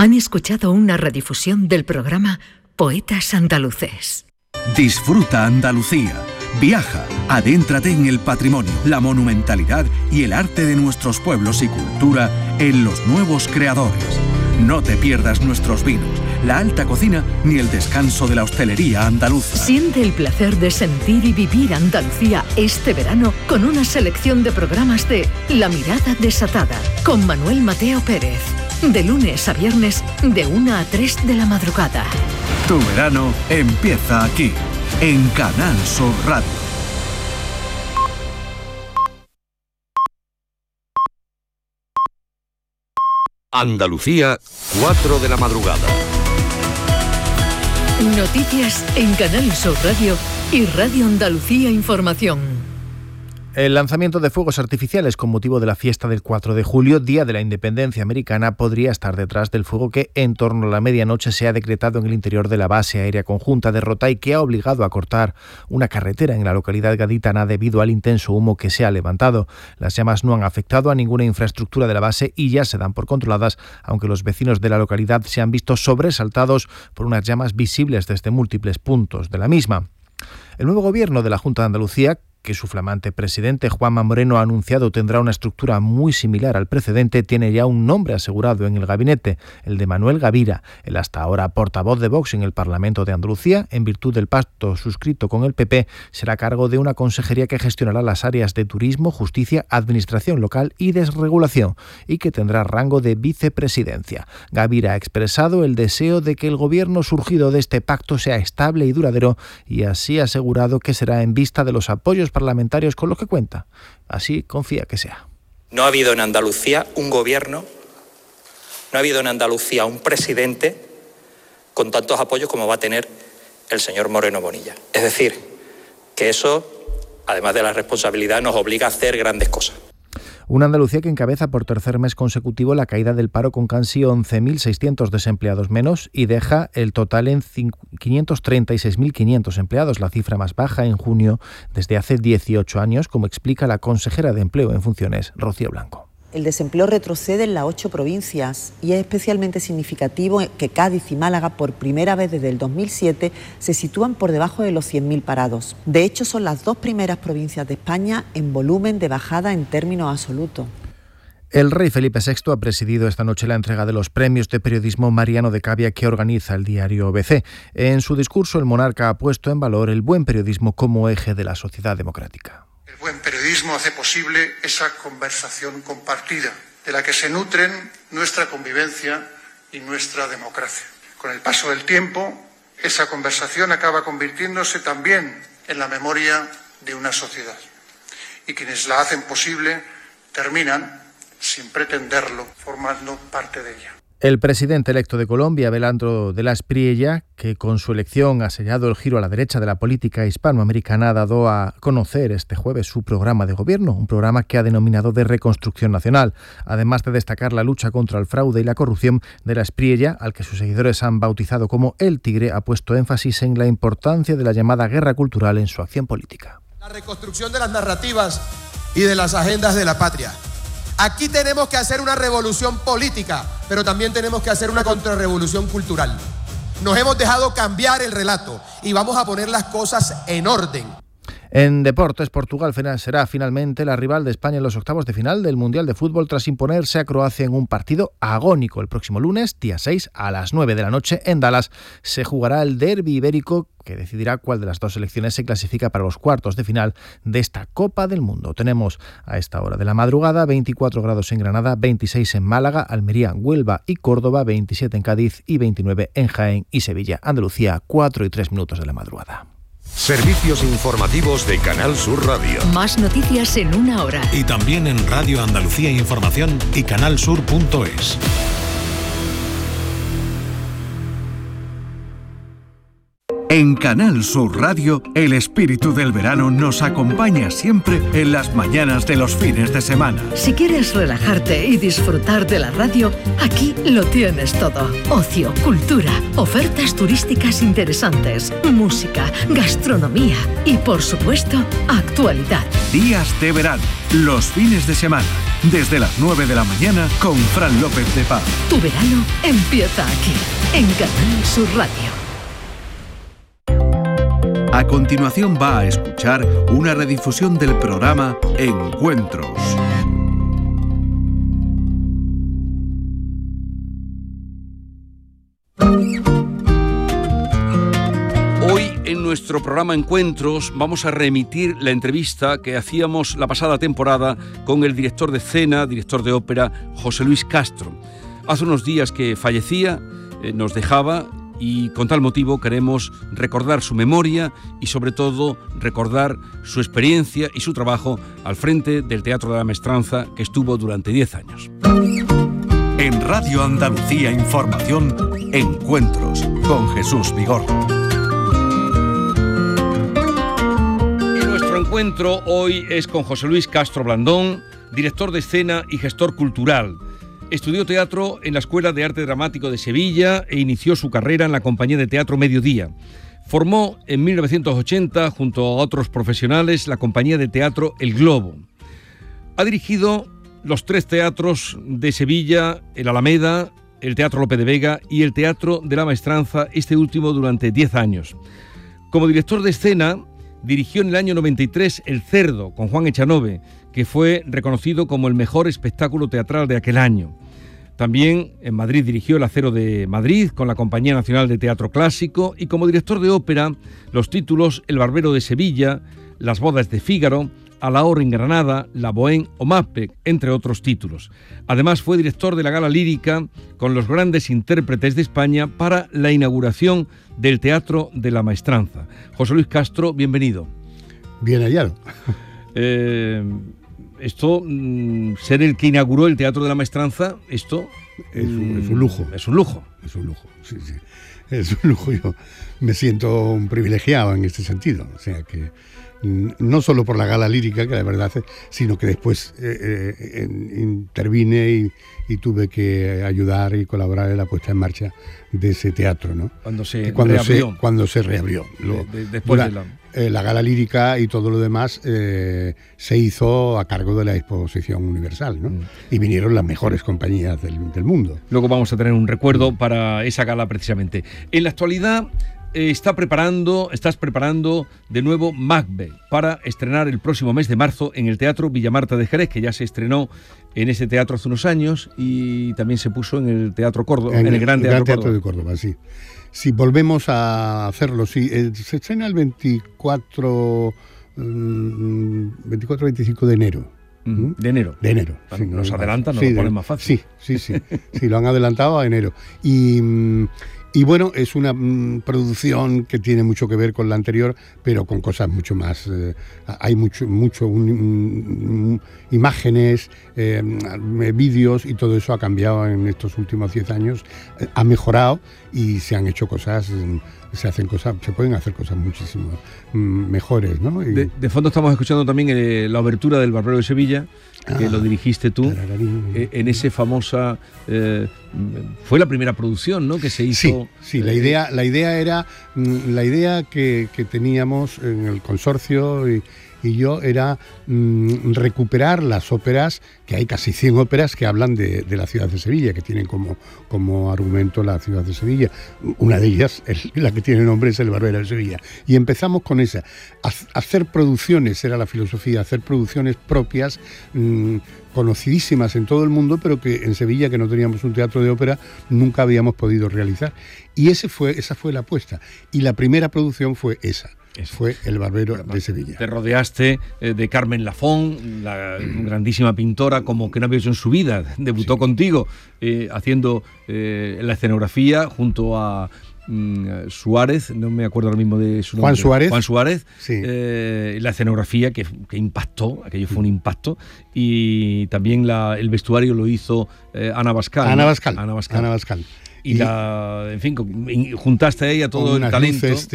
Han escuchado una redifusión del programa Poetas Andaluces. Disfruta Andalucía. Viaja, adéntrate en el patrimonio, la monumentalidad y el arte de nuestros pueblos y cultura en Los Nuevos Creadores. No te pierdas nuestros vinos, la alta cocina ni el descanso de la hostelería andaluza. Siente el placer de sentir y vivir Andalucía este verano con una selección de programas de La Mirada Desatada con Manuel Mateo Pérez. De lunes a viernes, de 1 a 3 de la madrugada. Tu verano empieza aquí, en Canal Sur Radio. Andalucía, 4 de la madrugada. Noticias en Canal Sur Radio y Radio Andalucía Información. El lanzamiento de fuegos artificiales con motivo de la fiesta del 4 de julio, Día de la Independencia Americana, podría estar detrás del fuego que en torno a la medianoche se ha decretado en el interior de la base aérea conjunta de Rota y que ha obligado a cortar una carretera en la localidad gaditana debido al intenso humo que se ha levantado. Las llamas no han afectado a ninguna infraestructura de la base y ya se dan por controladas, aunque los vecinos de la localidad se han visto sobresaltados por unas llamas visibles desde múltiples puntos de la misma. El nuevo gobierno de la Junta de Andalucía, que su flamante presidente Juanma Moreno ha anunciado tendrá una estructura muy similar al precedente, tiene ya un nombre asegurado en el gabinete, el de Manuel Gavira, el hasta ahora portavoz de Vox en el Parlamento de Andalucía. En virtud del pacto suscrito con el PP, será a cargo de una consejería que gestionará las áreas de turismo, justicia, administración local y desregulación, y que tendrá rango de vicepresidencia. Gavira ha expresado el deseo de que el gobierno surgido de este pacto sea estable y duradero, y así ha asegurado que será en vista de los apoyos parlamentarios con los que cuenta. Así confía que sea. No ha habido en Andalucía un gobierno, no ha habido en Andalucía un presidente con tantos apoyos como va a tener el señor Moreno Bonilla. Es decir, que eso, además de la responsabilidad, nos obliga a hacer grandes cosas. Una Andalucía que encabeza por tercer mes consecutivo la caída del paro con casi 11.600 desempleados menos y deja el total en 536.500 empleados, la cifra más baja en junio desde hace 18 años, como explica la consejera de Empleo en funciones, Rocío Blanco. El desempleo retrocede en las 8 provincias y es especialmente significativo que Cádiz y Málaga, por primera vez desde el 2007, se sitúan por debajo de los 100.000 parados. De hecho, son las 2 primeras provincias de España en volumen de bajada en términos absolutos. El rey Felipe VI ha presidido esta noche la entrega de los premios de periodismo Mariano de Cavia que organiza el diario ABC. En su discurso, el monarca ha puesto en valor el buen periodismo como eje de la sociedad democrática. El buen periodismo hace posible esa conversación compartida, de la que se nutren nuestra convivencia y nuestra democracia. Con el paso del tiempo, esa conversación acaba convirtiéndose también en la memoria de una sociedad. Y quienes la hacen posible terminan, sin pretenderlo, formando parte de ella. El presidente electo de Colombia, Abelardo de la Espriella, que con su elección ha sellado el giro a la derecha de la política hispanoamericana, ha dado a conocer este jueves su programa de gobierno, un programa que ha denominado de Reconstrucción Nacional. Además de destacar la lucha contra el fraude y la corrupción, de la Espriella, al que sus seguidores han bautizado como El Tigre, ha puesto énfasis en la importancia de la llamada guerra cultural en su acción política. La reconstrucción de las narrativas y de las agendas de la patria. Aquí tenemos que hacer una revolución política, pero también tenemos que hacer una contrarrevolución cultural. Nos hemos dejado cambiar el relato y vamos a poner las cosas en orden. En deportes, Portugal será finalmente la rival de España en los octavos de final del Mundial de Fútbol tras imponerse a Croacia en un partido agónico. El próximo lunes, día 6, a las 9 de la noche, en Dallas, se jugará el derbi ibérico que decidirá cuál de las dos selecciones se clasifica para los cuartos de final de esta Copa del Mundo. Tenemos a esta hora de la madrugada 24 grados en Granada, 26 en Málaga, Almería, Huelva y Córdoba, 27 en Cádiz y 29 en Jaén y Sevilla. Andalucía, 4 y 3 minutos de la madrugada. Servicios informativos de Canal Sur Radio. Más noticias en una hora. Y también en Radio Andalucía Información y canalsur.es. En Canal Sur Radio, el espíritu del verano nos acompaña siempre en las mañanas de los fines de semana. Si quieres relajarte y disfrutar de la radio, aquí lo tienes todo. Ocio, cultura, ofertas turísticas interesantes, música, gastronomía y, por supuesto, actualidad. Días de verano, los fines de semana, desde las 9 de la mañana con Fran López de Paz. Tu verano empieza aquí, en Canal Sur Radio. A continuación va a escuchar una redifusión del programa Encuentros. Hoy en nuestro programa Encuentros vamos a reemitir la entrevista que hacíamos la pasada temporada con el director de escena, director de ópera, José Luis Castro. Hace unos días que fallecía, nos dejaba, y con tal motivo queremos recordar su memoria y sobre todo recordar su experiencia y su trabajo al frente del Teatro de la Maestranza, que estuvo durante 10 años. En Radio Andalucía Información, Encuentros con Jesús Vigorra. Y nuestro encuentro hoy es con José Luis Castro Blandón, director de escena y gestor cultural. Estudió teatro en la Escuela de Arte Dramático de Sevilla e inició su carrera en la Compañía de Teatro Mediodía. Formó en 1980, junto a otros profesionales, la Compañía de Teatro El Globo. Ha dirigido los 3 teatros de Sevilla, el Alameda, el Teatro Lope de Vega y el Teatro de la Maestranza, este último durante 10 años. Como director de escena, dirigió en el año 93 El Cerdo, con Juan Echanove, que fue reconocido como el mejor espectáculo teatral de aquel año. También en Madrid dirigió El Acero de Madrid con la Compañía Nacional de Teatro Clásico y como director de ópera los títulos El Barbero de Sevilla, Las Bodas de Fígaro, A la Hora en Granada, La Bohème o Macbeth, entre otros títulos. Además fue director de la Gala Lírica con los grandes intérpretes de España para la inauguración del Teatro de la Maestranza. José Luis Castro, bienvenido. Bien hallado. Ser el que inauguró el Teatro de la Maestranza, esto es un lujo. Es un lujo. Es un lujo, sí. Es un lujo. Yo me siento un privilegiado en este sentido. O sea que no solo por la Gala Lírica, que la verdad, sino que después intervine y tuve que ayudar y colaborar en la puesta en marcha de ese teatro, ¿no? Cuando se reabrió. Después de la Gala Lírica y todo lo demás se hizo a cargo de la Exposición Universal, ¿no? Y vinieron las mejores compañías del mundo. Luego vamos a tener un recuerdo para esa gala precisamente. En la actualidad estás preparando de nuevo Macbeth para estrenar el próximo mes de marzo en el Teatro Villamarta de Jerez, que ya se estrenó en ese teatro hace unos años y también se puso en el Teatro Córdoba, en el Gran Teatro de Córdoba, sí. Si volvemos a hacerlo, sí, se estrena el 24-25 de enero. De enero. Sí, nos adelantan, nos lo ponen más fácil. Sí, lo han adelantado a enero. Y bueno, es una producción que tiene mucho que ver con la anterior, pero con cosas mucho más. Hay mucho imágenes, vídeos, y todo eso ha cambiado en estos últimos 10 años. Ha mejorado y se han hecho cosas. Se pueden hacer cosas muchísimo mejores, ¿no? De fondo estamos escuchando también la obertura del Barbero de Sevilla, que lo dirigiste tú, en ese famosa... fue la primera producción, ¿no?, que se hizo... Sí, la idea era... La idea que teníamos en el consorcio y yo era recuperar las óperas, que hay casi 100 óperas que hablan de la ciudad de Sevilla, que tienen como argumento la ciudad de Sevilla. Una de ellas, la que tiene nombre, es El Barbero de Sevilla. Y empezamos con esa. Hacer producciones, era la filosofía, hacer producciones propias, conocidísimas en todo el mundo, pero que en Sevilla, que no teníamos un teatro de ópera, nunca habíamos podido realizar. Y esa fue la apuesta. Y la primera producción fue esa. Fue El Barbero de Sevilla. Te rodeaste de Carmen Lafón, la grandísima pintora, como que no había hecho en su vida. Debutó contigo haciendo la escenografía junto a Suárez, no me acuerdo ahora mismo de su nombre. Juan Suárez. Sí. La escenografía que impactó, aquello fue un impacto. Y también el vestuario lo hizo Ana Bascal. Ana Bascal. Y en fin, juntaste ahí a todo el talento.